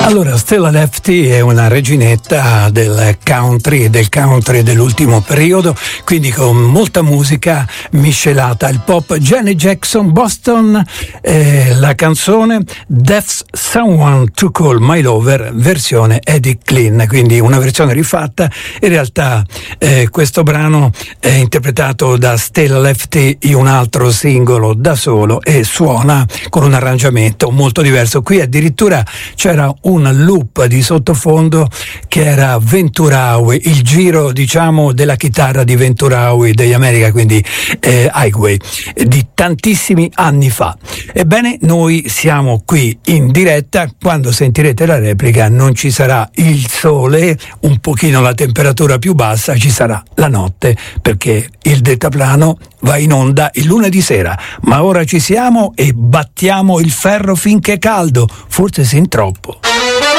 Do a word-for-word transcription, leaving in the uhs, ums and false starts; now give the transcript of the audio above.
Allora, Stella Lefty è una reginetta del country, del country dell'ultimo periodo, quindi con molta musica miscelata al pop. Janet Jackson, Boston, eh, la canzone That's Someone to Call My Lover, versione Eddie Klein, quindi una versione rifatta. In realtà eh, questo brano è interpretato da Stella Lefty in un altro singolo da solo e suona con un arrangiamento molto diverso. Qui addirittura c'era un loop di sottofondo che era Venturawi, il giro diciamo della chitarra di Venturawi degli America, quindi eh, Highway, di tantissimi anni fa. Ebbene, noi siamo qui in diretta. Quando sentirete la replica non ci sarà il sole, un pochino la temperatura più bassa, ci sarà la notte, perché il deltaplano va in onda il lunedì sera. Ma ora ci siamo e battiamo il ferro finché è caldo, forse sin troppo.